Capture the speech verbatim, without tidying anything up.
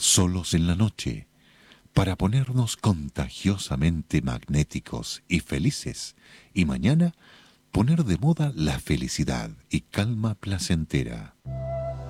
solos en la noche, para ponernos contagiosamente magnéticos y felices, y mañana poner de moda la felicidad y calma placentera.